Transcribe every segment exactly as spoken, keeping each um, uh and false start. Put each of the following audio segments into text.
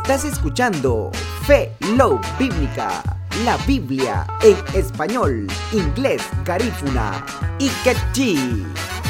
Estás escuchando Fe Love Bíblica, la Biblia en español, inglés, garífuna y quechí.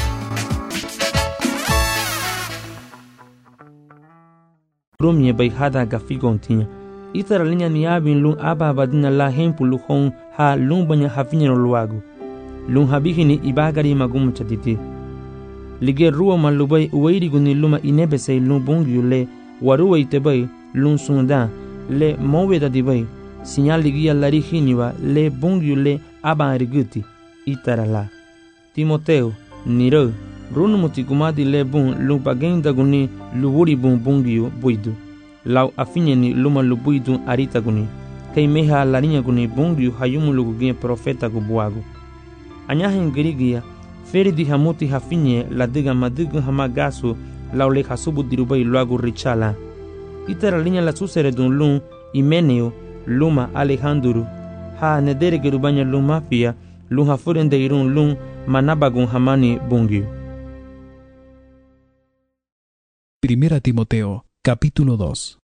Rumye bai hada gafigon tinya. Itara linya ni abin lung aba badina la hempu luhong ha lung banya hafinya luagu. Lung habihini ibagari magum chatiti. Lige ruwa malubai uwairi guni luma inebese lung bongyu le waruwa itebai lung sunda le moweda dibai. Sinyal ligia larihiniwa le bongyu le aba ariguti. Itara la. Timoteo, niro. Runu mutikumadi le bun lung bagenda guni luwuri bun bongyu buidu. Lau afinyeni luma lubuidu arita guni. Kei meha larinya guni bongyu hayumu lugugie profeta gubuagu. Anyahen girigia, feri di hamuti hafinye la diga madigu hamagasu lau le hasubu dirubai luagu richala. Itara linya la susere dun lung Imeneo luma Alejandro. Ha nedere gerubanya lung mafia lung hafurende irun lung manabagun hamani bongyu. Primera Timoteo, capítulo dos.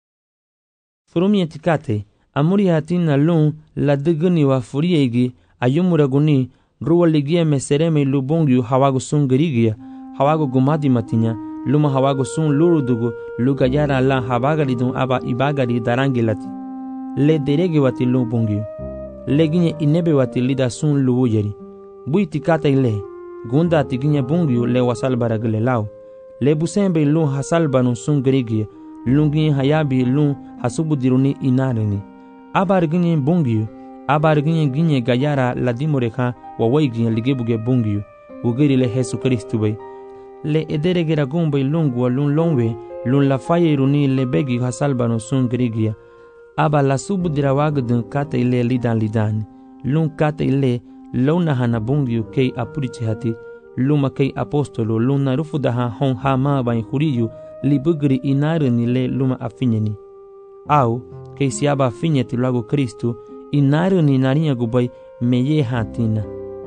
Furumi etikate, amuri hatina lung la diguni wa furiegi ayumuraguni ruwa ligia mesereme lubongyu hawago sun gerigia, hawago gumadi matinya, luma hawago sun lurudugu lugayara la habagari dun aba ibagari darangi lati. Le derege wati lubongyu. Leginye inebe wati lida sun luwujeri. Bui tikate ile, gunda tiginye bongyu le wasal baragile lao. Le busembe lung hasalba nun sun gerigi, lungi hayabi lung hasubu diruni inarini. Abar ginye bongyu, abar ginye ginye gayara la dimoreka wawai ginye ligebuge bongyu, ugeri le Jesu Kristu bay. Le edere gera gumbe lungwa lung longwe, lung la faye iruni le begi hasalba nun sun gerigi. Aba la subu dirawagdun kata ile lidan lidan, lung kata ile lona hana bongyu kei apuriche hati. Luma kei apostolo luna rufudaha hon hama bain huriyu libugri inare ni le luma afinyeni. Au, kei siaba afinyeti lago Kristu, inare ni narinha gubai meye hatina.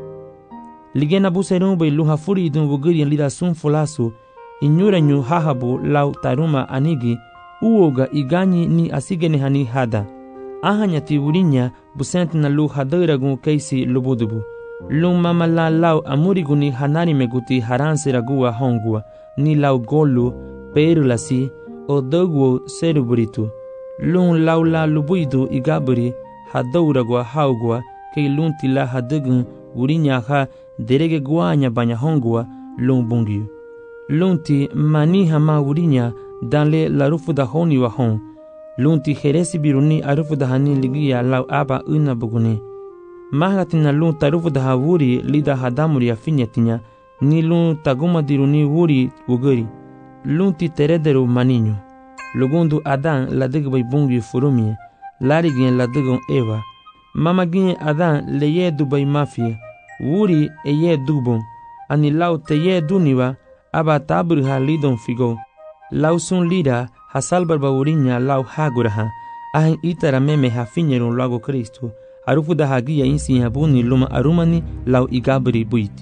Ligena buserun bai luha furi idun bugiri lida sun folasu, inyura nyu hahabu lau taruma anigi, uoga iganyi ni asigene hani hada. Ahanya tiwurinya busenti na lu hadairagun keisi lubudubu. Lung mama la lau amuriguni hanari meguti haranse ragua hongua, ni lau golu, perulasi, o doguo seruburitu. Lung lau la lubuidu igaburi, hadauragua haugua, kei lunti la hadugun, urinya ha, derege guanya banya hongua, lung bungiu. Lunti mani hama urinya, danle la rufu da honi wa hong. Lunti heresi biruni arufu da hani ligia lau aba una buguni. Mahatina lung tarufu da wuri lida hadamuri afinyetinya, ni lung taguma diruni wuri uguri. Lung ti terederu maninyo. Lugundu Adan la digbai bungi furumie, larigien la digon Eva. Mama gien Adan le ye dubai mafia, wuri e ye dubon, ani lau te ye duniwa, aba taburi ha lidon figo. Lau sun lida hasalbarba urinya lau haguraha, ahin itara meme hafinyerun lago Kristu. Arufu da hagia insi habuni luma arumani lau igabri buiti.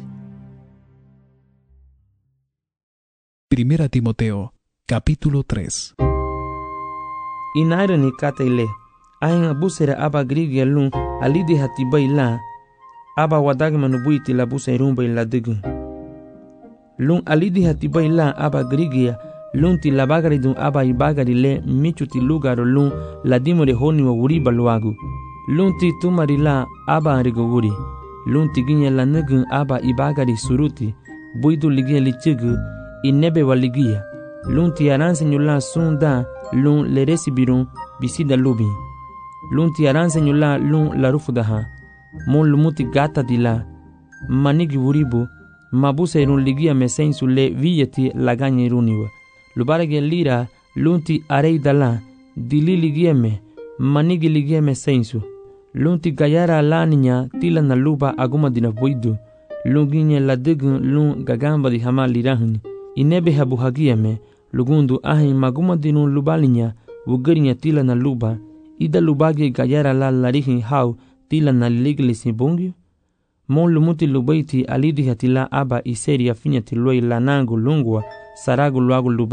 Primera Timoteo, capítulo tres. Inaire ni kataile, ahin abusera aba grigia lun alidi hatibai la, aba wadagmanu buiti la busa rumbai la digun. Lun alidi hatibai la aba grigia, lun ti labagari dun aba ibagari le michuti lugaro lun la dimore honi wa wuriba luagu. Lunti tumarila aba rigoguri. Lunti ginya la nugun aba ibagari suruti. Buidu ligia lichigu inebe waligia. Lunti aranse nyula sunda lun leresi birun bisida lubi. Lunti aranse nyula lun larufudaha. Mon lumuti gata dila. Manigi wuribu. Mabuse irun ligia mesensu le viyeti laganya iruniwa. Lubarage lira lunti arei dala. Dili ligia me. Manigi ligia mesensu. Lunti gayara la niña tila na luba aguma dina buidu. Lunginya la digun lun gagamba di hama lirahuni. Inebe habu hagiame. Lugundu ahin maguma dinun lubalinya. Wugerinya tila na luba. Ida lubagi gayara la larihin hau tila na liglisi bungyu. Mon lumuti lubaiti alidi hatila aba iseri afinya tiloi lanangu lungwa. Saragu luagu luba.